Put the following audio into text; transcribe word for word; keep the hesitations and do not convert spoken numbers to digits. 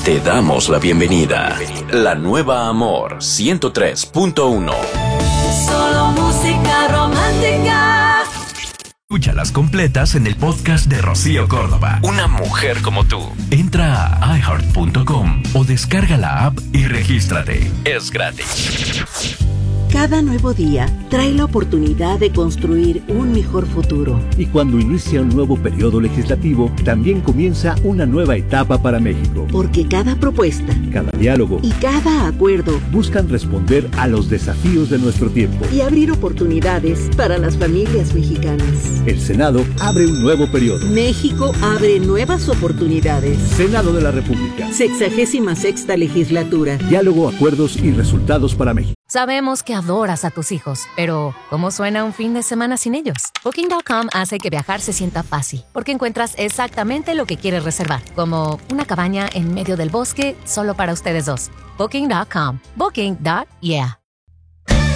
Te damos la bienvenida. La nueva Amor ciento tres punto uno. Solo música romántica. Escúchalas completas en el podcast de Rocío Córdoba. Una mujer como tú. Entra a i heart punto com o descarga la app y regístrate. Es gratis. Cada nuevo día trae la oportunidad de construir un mejor futuro. Y cuando inicia un nuevo periodo legislativo, también comienza una nueva etapa para México. Porque cada propuesta, cada diálogo y cada acuerdo buscan responder a los desafíos de nuestro tiempo y abrir oportunidades para las familias mexicanas. El Senado abre un nuevo periodo. México abre nuevas oportunidades. Senado de la República. Sexagésima sexta legislatura. Diálogo, acuerdos y resultados para México. Sabemos que adoras a tus hijos, pero ¿cómo suena un fin de semana sin ellos? Booking punto com hace que viajar se sienta fácil, porque encuentras exactamente lo que quieres reservar, como una cabaña en medio del bosque solo para ustedes dos. Booking punto com. Booking. Yeah.